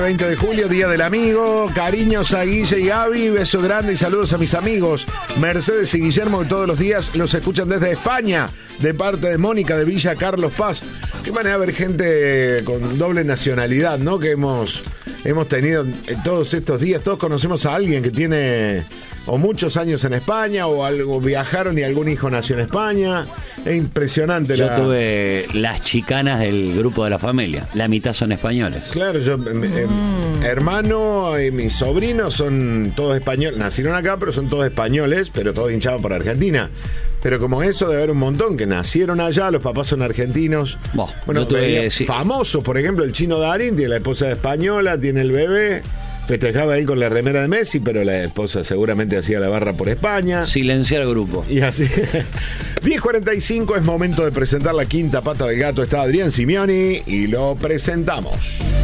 20 de julio, Día del Amigo. Cariños a Guille y Gaby, beso grande y saludos a mis amigos Mercedes y Guillermo, que todos los días los escuchan desde España, de parte de Mónica de Villa Carlos Paz. Qué manera de ver gente con doble nacionalidad, ¿no? Que hemos tenido todos estos días. Todos conocemos a alguien que tiene o muchos años en España o algo, viajaron y algún hijo nació en España. Es impresionante. Yo tuve las chicanas del grupo de la familia, la mitad son españoles. Claro, yo, hermano y mis sobrinos son todos españoles, nacieron acá, pero son todos españoles, pero todos hinchaban por Argentina. Pero como eso debe haber un montón que nacieron allá, los papás son argentinos. Bueno, famosos, por ejemplo, el Chino Darín tiene la esposa española, tiene el bebé. Festejaba ahí con la remera de Messi, pero la esposa seguramente hacía la barra por España. Silenciar grupo. Y así. 10:45, es momento de presentar la quinta pata del gato. Está Adrián Simioni y lo presentamos.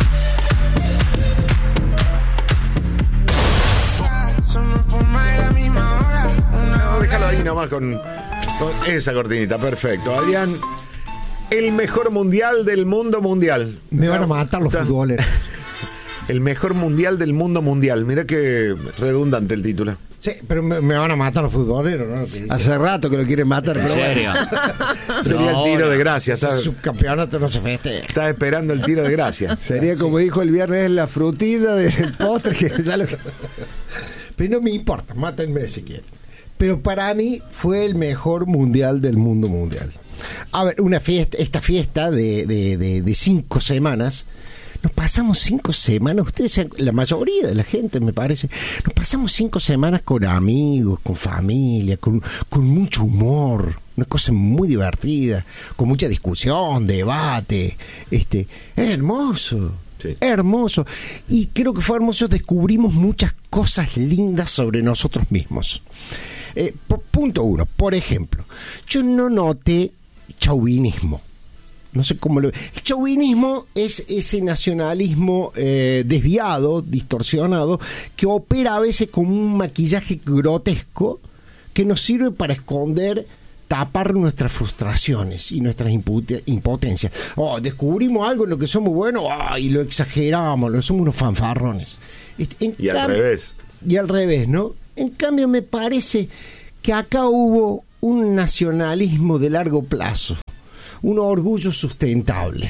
No, déjalo ahí nomás con esa cortinita. Perfecto. Adrián, el mejor mundial del mundo mundial. Me van a matar los futboleros. El mejor mundial del mundo mundial. Mira qué redundante el título. Sí, pero me van a matar los futboleros, ¿no? Hace rato que lo quieren matar. ¿En serio? Sería el tiro de gracia. Ese subcampeonato no se festeja. Está esperando el tiro de gracia. Sería como dijo el viernes, la frutilla del postre que sale. Pero no me importa, mátenme si quieren. Pero para mí fue el mejor mundial del mundo mundial. A ver, esta fiesta de 5 semanas. Nos pasamos 5 semanas, ustedes, la mayoría de la gente me parece, nos pasamos 5 semanas con amigos, con familia, con mucho humor, una cosa muy divertida, con mucha discusión, debate, es hermoso. Sí. Hermoso. Y creo que fue hermoso, descubrimos muchas cosas lindas sobre nosotros mismos. Punto 1, por ejemplo, yo no noté chauvinismo. No sé cómo lo... El chauvinismo es ese nacionalismo desviado, distorsionado, que opera a veces como un maquillaje grotesco que nos sirve para esconder, tapar nuestras frustraciones y nuestras impotencias. Descubrimos algo en lo que somos buenos y lo exageramos, somos unos fanfarrones. Al revés. Y al revés, ¿no? En cambio, me parece que acá hubo un nacionalismo de largo plazo. Un orgullo sustentable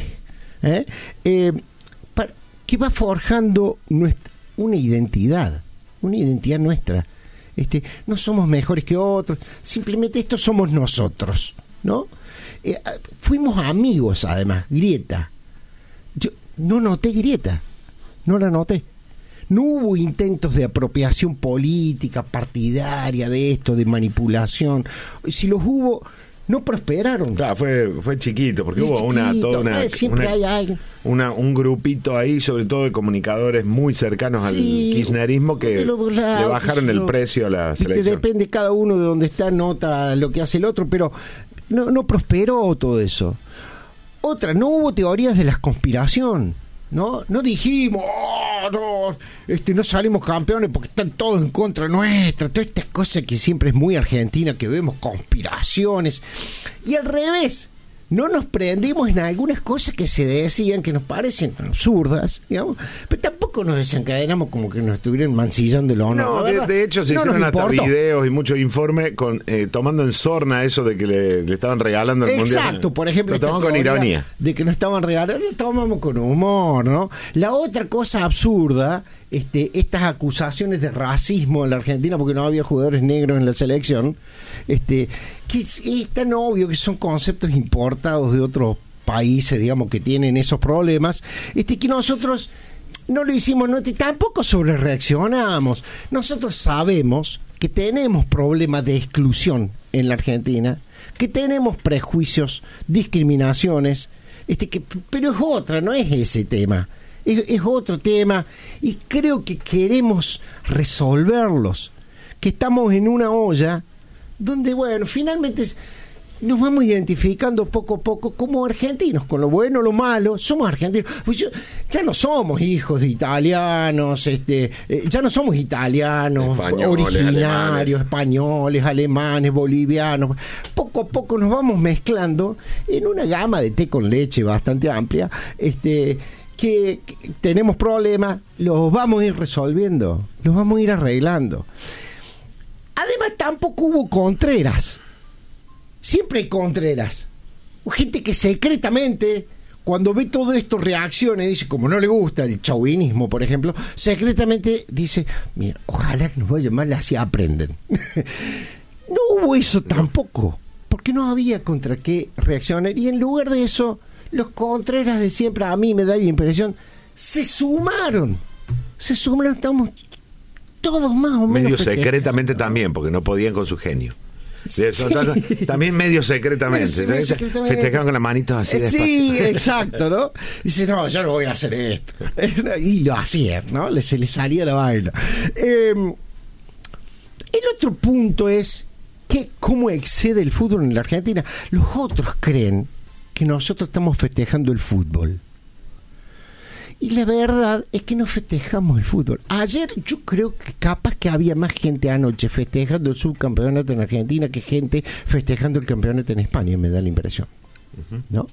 que va forjando una identidad nuestra. No somos mejores que otros, simplemente estos somos nosotros, ¿no? Fuimos amigos, además. Grieta, yo no noté grieta, no la noté. No hubo intentos de apropiación política, partidaria, de esto, de manipulación. Si los hubo, no prosperaron. Claro, fue chiquito, porque hubo un grupito ahí, sobre todo de comunicadores muy cercanos al kirchnerismo, que le bajaron el precio a la selección. Depende cada uno de donde está, nota lo que hace el otro, pero no prosperó todo eso. Otra, no hubo teorías de la conspiración. No dijimos, no salimos campeones porque están todos en contra nuestra, toda esta cosa que siempre es muy argentina, que vemos conspiraciones, y al revés, no nos prendimos en algunas cosas que se decían que nos parecen absurdas, digamos, pero tampoco nos desencadenamos como que nos estuvieran mancillando el honor. No, de hecho se hicieron hasta videos y muchos informes tomando en sorna eso de que le estaban regalando el mundial. Exacto, por ejemplo, lo tomamos con ironía. De que no estaban regalando, lo tomamos con humor, ¿no? La otra cosa absurda, estas acusaciones de racismo en la Argentina porque no había jugadores negros en la selección, que es tan obvio que son conceptos importados de otros países, digamos, que tienen esos problemas, que nosotros no lo hicimos, tampoco sobrereaccionamos. Nosotros sabemos que tenemos problemas de exclusión en la Argentina, que tenemos prejuicios, discriminaciones, pero es otra, no es ese tema. Es otro tema y creo que queremos resolverlos, que estamos en una olla donde, finalmente nos vamos identificando poco a poco como argentinos, con lo bueno, lo malo, somos argentinos. Pues ya no somos hijos de italianos, ya no somos italianos, originarios, españoles, alemanes, bolivianos. Poco a poco nos vamos mezclando en una gama de té con leche bastante amplia, que tenemos problemas, los vamos a ir resolviendo, los vamos a ir arreglando. Además, tampoco hubo contreras. Siempre hay contreras. Gente que secretamente, cuando ve todo esto, reacciona y dice, como no le gusta el chauvinismo, por ejemplo, secretamente dice, mira, ojalá que nos vaya mal, así aprenden. No hubo eso tampoco, porque no había contra qué reaccionar. Y en lugar de eso, los contreras de siempre, a mí me da la impresión, se sumaron, estamos todos más o menos medio secretamente también, porque no podían con su genio. Sí. También medio secretamente, Sí, festejaban con las manitos así de sí, exacto, ¿no? Dice, no, yo no voy a hacer esto. Y lo hacían, ¿no? Se le salía la vaina. El otro punto es que cómo excede el fútbol en la Argentina. Los otros creen que nosotros estamos festejando el fútbol. Y la verdad es que no festejamos el fútbol. Ayer yo creo que capaz que había más gente anoche festejando el subcampeonato en Argentina que gente festejando el campeonato en España, me da la impresión. ¿No?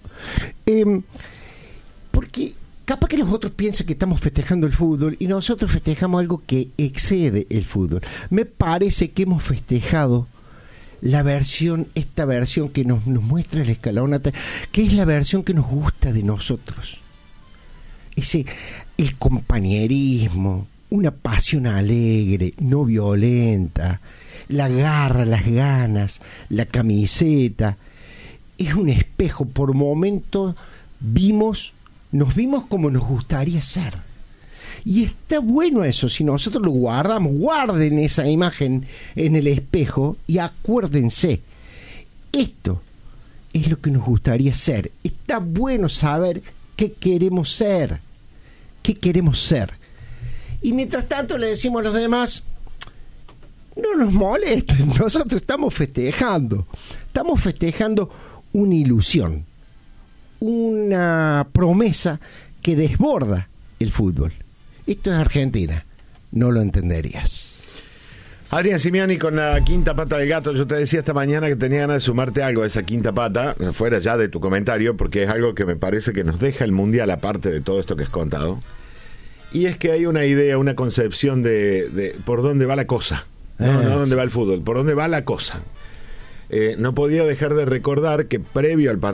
Porque capaz que los otros piensan que estamos festejando el fútbol y nosotros festejamos algo que excede el fútbol. Me parece que hemos festejado esta versión que nos muestra el escalonata, que es la versión que nos gusta de nosotros. El compañerismo, una pasión alegre, no violenta, la garra, las ganas, la camiseta. Es un espejo. Por momentos nos vimos como nos gustaría ser. Y está bueno eso. Si nosotros lo guardamos, guarden esa imagen en el espejo y acuérdense, esto es lo que nos gustaría ser. Está bueno saber qué queremos ser. Y mientras tanto le decimos a los demás, no nos molesten, nosotros estamos festejando una ilusión, una promesa que desborda el fútbol. Esto es Argentina, no lo entenderías. Adrián Simiani con la quinta pata del gato. Yo te decía esta mañana que tenía ganas de sumarte algo a esa quinta pata, fuera ya de tu comentario, porque es algo que me parece que nos deja el mundial aparte de todo esto que has contado. Y es que hay una idea, una concepción de por dónde va la cosa. No dónde va el fútbol, por dónde va la cosa. No podía dejar de recordar que previo al partido